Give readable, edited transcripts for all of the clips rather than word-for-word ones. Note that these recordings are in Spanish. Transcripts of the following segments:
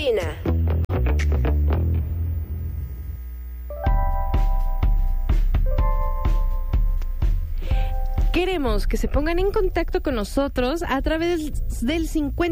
Matutina. Queremos que se pongan en contacto con nosotros a través del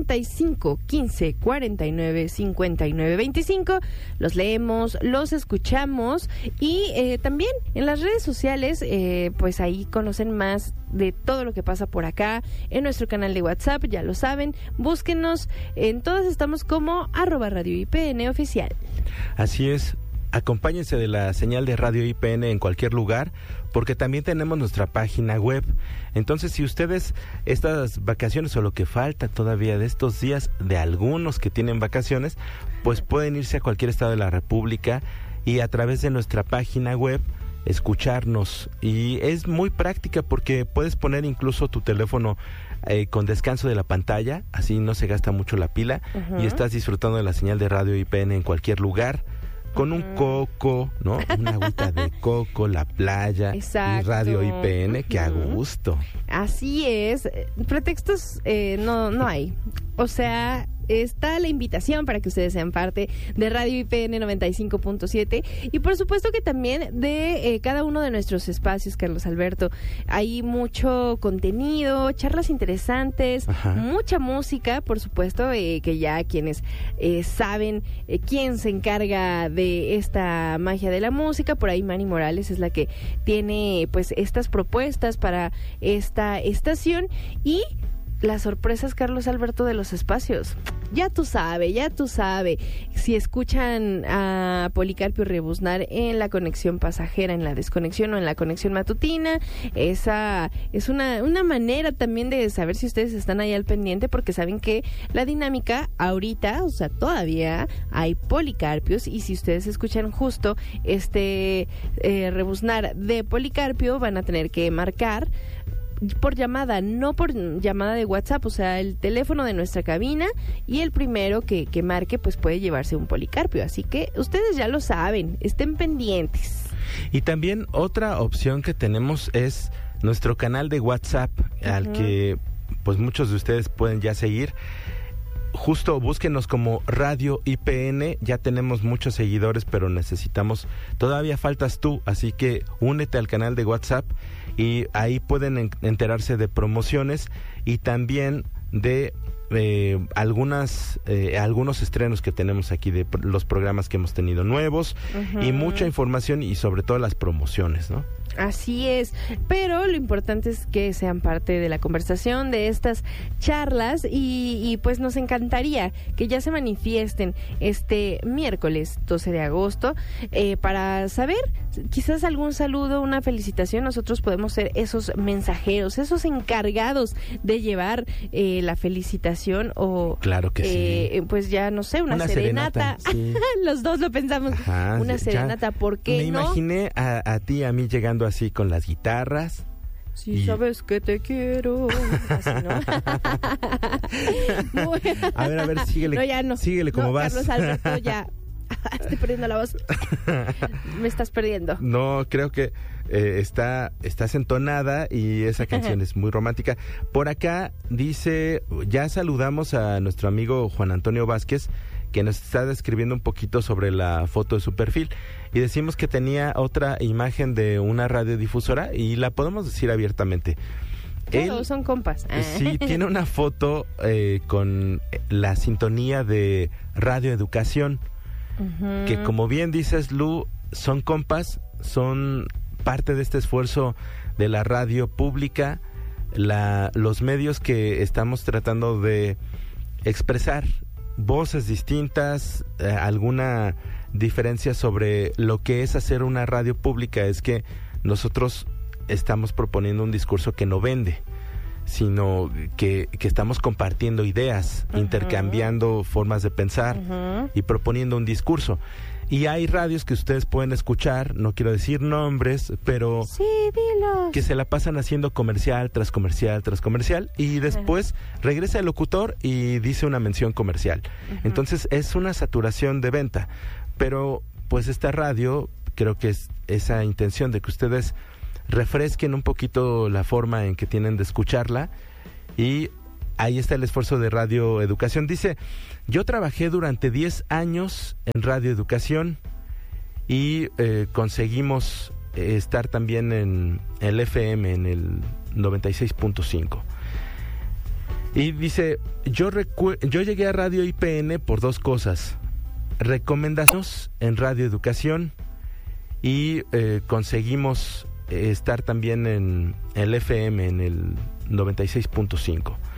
55 15 49 59 25. Los leemos, los escuchamos y también en las redes sociales, pues ahí conocen más de todo lo que pasa por acá en nuestro canal de WhatsApp, ya lo saben, búsquenos, en todas estamos como @Radio IPN oficial. Así es. Acompáñense de la señal de Radio IPN en cualquier lugar, porque también tenemos nuestra página web. Entonces, si ustedes estas vacaciones o lo que falta todavía de estos días de algunos que tienen vacaciones, pues pueden irse a cualquier estado de la República y a través de nuestra página web escucharnos. Y es muy práctica porque puedes poner incluso tu teléfono con descanso de la pantalla, así no se gasta mucho la pila, y estás disfrutando de la señal de Radio IPN en cualquier lugar. Con un coco, ¿no? Una agüita de coco, la playa. Exacto. Y Radio IPN, que a gusto. Así es. Pretextos no hay. O sea, está la invitación para que ustedes sean parte de Radio IPN 95.7 y por supuesto que también de cada uno de nuestros espacios, Carlos Alberto. Hay mucho contenido, charlas interesantes, mucha música, por supuesto, que ya quienes saben quién se encarga de esta magia de la música, por ahí Manny Morales es la que tiene pues estas propuestas para esta estación y las sorpresas, Carlos Alberto, de los espacios. Ya tú sabes. Si escuchan a Policarpio rebuznar en la conexión pasajera, en la desconexión o en la conexión matutina, esa es una manera también de saber si ustedes están ahí al pendiente, porque saben que la dinámica ahorita, o sea, todavía hay Policarpios, y si ustedes escuchan justo rebuznar de Policarpio, van a tener que marcar por llamada, no por llamada de WhatsApp, o sea, el teléfono de nuestra cabina, y el primero que marque pues puede llevarse un Policarpio, así que ustedes ya lo saben, estén pendientes. Y también otra opción que tenemos es nuestro canal de WhatsApp, al que pues muchos de ustedes pueden ya seguir. Justo búsquenos como Radio IPN, ya tenemos muchos seguidores, pero todavía faltas tú, así que únete al canal de WhatsApp y ahí pueden enterarse de promociones y también de algunos estrenos que tenemos aquí, de los programas que hemos tenido nuevos y mucha información y sobre todo las promociones, ¿no? Así es, pero lo importante es que sean parte de la conversación, de estas charlas y pues nos encantaría que ya se manifiesten este miércoles 12 de agosto para saber, quizás algún saludo, una felicitación. Nosotros podemos ser esos mensajeros, esos encargados de llevar la felicitación o claro que sí. Pues ya no sé, una serenata. Sí. Los dos lo pensamos. Una serenata, ¿por qué no? Me imaginé a ti y a mí llegando así con las guitarras. Sí, sabes que te quiero. Así, ¿no? A ver, síguele. No, ya no. Síguele como vas. Carlos Alberto, ya. Estoy perdiendo la voz. Me estás perdiendo. No, creo que estás entonada y esa canción es muy romántica. Por acá dice, ya saludamos a nuestro amigo Juan Antonio Vázquez, que nos está describiendo un poquito sobre la foto de su perfil, y decimos que tenía otra imagen de una radiodifusora y la podemos decir abiertamente. Todos son compas. Sí, tiene una foto con la sintonía de Radio Educación, que como bien dices, Lu, son compas, son parte de este esfuerzo de la radio pública, los medios que estamos tratando de expresar voces distintas, alguna diferencia sobre lo que es hacer una radio pública. Es que nosotros estamos proponiendo un discurso que no vende, sino que estamos compartiendo ideas, intercambiando formas de pensar y proponiendo un discurso. Y hay radios que ustedes pueden escuchar, no quiero decir nombres, pero sí, dilos, que se la pasan haciendo comercial tras comercial tras comercial y después regresa el locutor y dice una mención comercial. Entonces es una saturación de venta, pero pues esta radio, creo que es esa intención de que ustedes refresquen un poquito la forma en que tienen de escucharla y ahí está el esfuerzo de Radio Educación. Dice, yo trabajé durante 10 años en Radio Educación y conseguimos estar también en el FM, en el 96.5. Y dice, yo llegué a Radio IPN por 2 cosas. Recomendaciones en Radio Educación y conseguimos estar también en el FM, en el 96.5.